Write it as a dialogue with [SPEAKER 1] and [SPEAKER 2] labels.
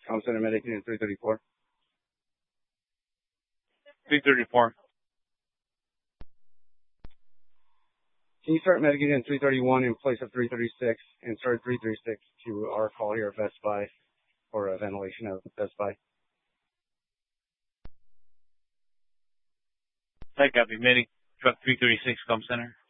[SPEAKER 1] Com Center medicating 334.
[SPEAKER 2] 334.
[SPEAKER 1] Can you start medicating 331 in place of 336 and start 336 to our call here at Best Buy for a ventilation of Best Buy?
[SPEAKER 2] I copy. Medic, truck 336, Com Center.